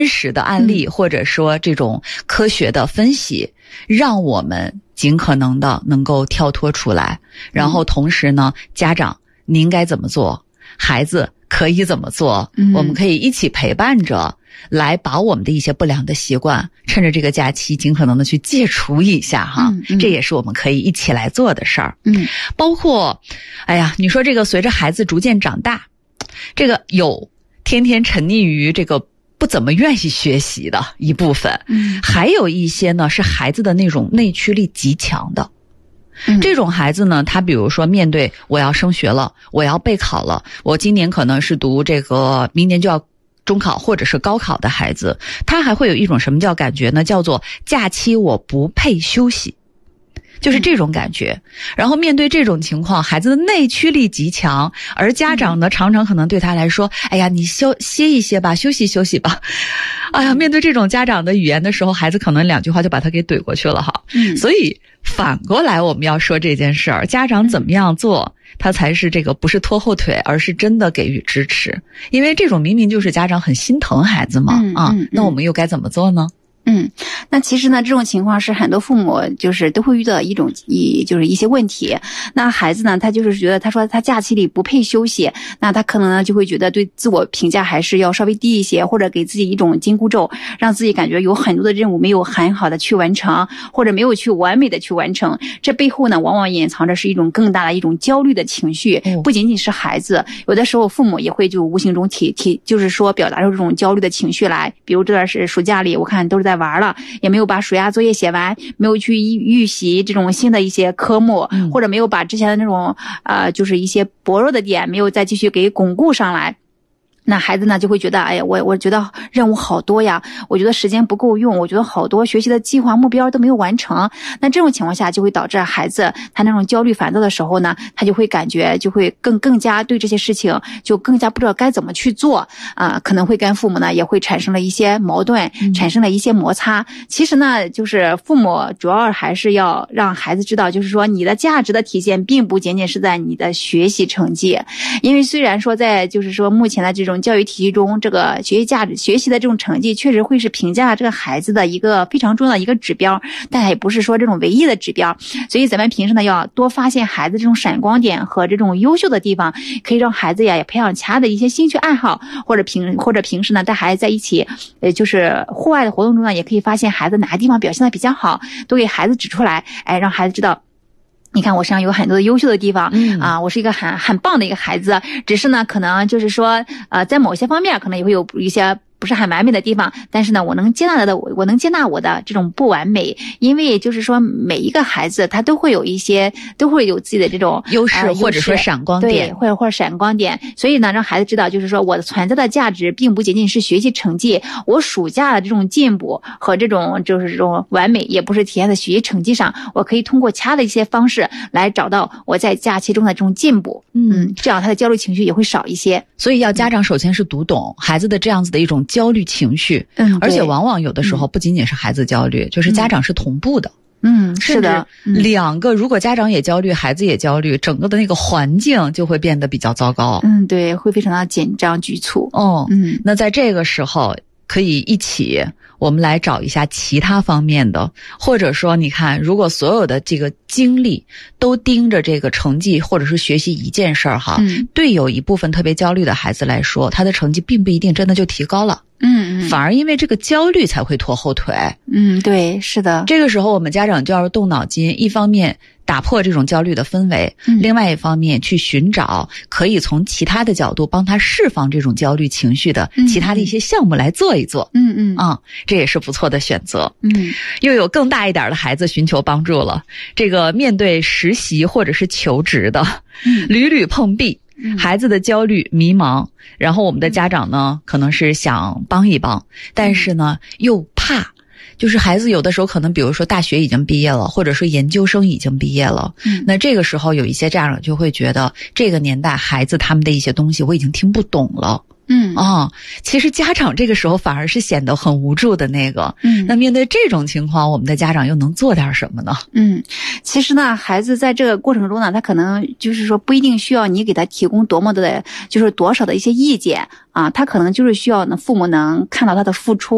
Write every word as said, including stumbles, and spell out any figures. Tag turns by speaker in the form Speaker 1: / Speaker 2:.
Speaker 1: 实的案例，或者说这种科学的分析，让我们尽可能的能够跳脱出来。然后同时呢，家长您该怎么做，孩子可以怎么做，我们可以一起陪伴着，来把我们的一些不良的习惯，趁着这个假期尽可能的去戒除一下哈。嗯嗯、这也是我们可以一起来做的事儿。嗯，包括，哎呀，你说这个随着孩子逐渐长大，这个有天天沉溺于这个不怎么愿意学习的一部分，嗯，还有一些呢是孩子的那种内驱力极强的。这种孩子呢，他比如说面对我要升学了，我要备考了，我今年可能是读这个明年就要中考或者是高考的孩子，他还会有一种什么叫感觉呢？叫做假期我不配休息，就是这种感觉。然后面对这种情况，孩子的内驱力极强，而家长呢常常可能对他来说，哎呀，你休歇一歇吧，休息休息吧。哎呀，面对这种家长的语言的时候，孩子可能两句话就把他给怼过去了哈。嗯，所以反过来我们要说这件事儿，家长怎么样做，他才是这个不是拖后腿，而是真的给予支持。因为这种明明就是家长很心疼孩子嘛，嗯、啊、嗯，那我们又该怎么做呢？
Speaker 2: 嗯，那其实呢，这种情况是很多父母就是都会遇到一种一就是一些问题。那孩子呢，他就是觉得他说他假期里不配休息，那他可能呢就会觉得对自我评价还是要稍微低一些，或者给自己一种紧箍咒，让自己感觉有很多的任务没有很好的去完成，或者没有去完美的去完成。这背后呢，往往隐藏着是一种更大的一种焦虑的情绪，不仅仅是孩子，有的时候父母也会就无形中体体就是说表达出这种焦虑的情绪来。比如这段是暑假里，我看都是在玩了，也没有把暑假作业写完，没有去预习这种新的一些科目，嗯、或者没有把之前的那种呃，就是一些薄弱的点没有再继续给巩固上来。那孩子呢就会觉得，哎呀，我我觉得任务好多呀，我觉得时间不够用，我觉得好多学习的计划目标都没有完成。那这种情况下就会导致孩子他那种焦虑烦躁的时候呢，他就会感觉就会更更加对这些事情就更加不知道该怎么去做啊、呃，可能会跟父母呢也会产生了一些矛盾，产生了一些摩擦。嗯、其实呢，就是父母主要还是要让孩子知道，就是说你的价值的体现并不仅仅是在你的学习成绩，因为虽然说在就是说目前的这种教育体系中，这个学习价值、学习的这种成绩，确实会是评价这个孩子的一个非常重要的一个指标，但也不是说这种唯一的指标。所以咱们平时呢，要多发现孩子这种闪光点和这种优秀的地方，可以让孩子呀也培养其他的一些兴趣爱好，或者平或者平时呢带孩子在一起，呃，就是户外的活动中呢，也可以发现孩子哪个地方表现的比较好，都给孩子指出来，哎，让孩子知道。你看我身上有很多的优秀的地方，嗯啊，我是一个很很棒的一个孩子，只是呢，可能就是说，呃，在某些方面可能也会有一些不是很完美的地方，但是呢，我能接纳的，我能接纳我的这种不完美，因为就是说每一个孩子他都会有一些，都会有自己的这种
Speaker 1: 优势、呃、或者说闪光点，
Speaker 2: 对，或者或者闪光点，所以呢，让孩子知道，就是说我的存在的价值并不仅仅是学习成绩，我暑假的这种进步和这种就是这种完美，也不是体现在学习成绩上，我可以通过其他的一些方式来找到我在假期中的这种进步，嗯，这样他的焦虑情绪也会少一些。
Speaker 1: 所以要家长首先是读懂孩子的这样子的一种焦虑情绪，嗯，而且往往有的时候不仅仅是孩子焦虑，嗯、就是家长是同步的，
Speaker 2: 嗯，是的，
Speaker 1: 两个如果家长也焦虑，孩子也焦虑，整个的那个环境就会变得比较糟糕，
Speaker 2: 嗯，对，会非常的紧张局促，
Speaker 1: 哦，嗯，那在这个时候可以一起。我们来找一下其他方面的，或者说你看，如果所有的这个精力都盯着这个成绩或者是学习一件事儿哈，嗯，对有一部分特别焦虑的孩子来说，他的成绩并不一定真的就提高了，嗯嗯，反而因为这个焦虑才会拖后腿，
Speaker 2: 嗯，对，是的。
Speaker 1: 这个时候我们家长就要动脑筋，一方面打破这种焦虑的氛围，嗯，另外一方面去寻找可以从其他的角度帮他释放这种焦虑情绪的其他的一些项目来做一做，嗯嗯啊，这也是不错的选择。嗯，又有更大一点的孩子寻求帮助了，这个面对实习或者是求职的，嗯，屡屡碰壁，孩子的焦虑迷茫，然后我们的家长呢可能是想帮一帮，但是呢又怕。就是孩子有的时候可能比如说大学已经毕业了，或者说研究生已经毕业了，嗯，那这个时候有一些家长就会觉得这个年代孩子他们的一些东西我已经听不懂了，嗯啊、哦，其实家长这个时候反而是显得很无助的那个，嗯，那面对这种情况，我们的家长又能做点什么呢？
Speaker 2: 嗯，其实呢，孩子在这个过程中呢，他可能就是说不一定需要你给他提供多么的，就是多少的一些意见啊，他可能就是需要呢父母能看到他的付出。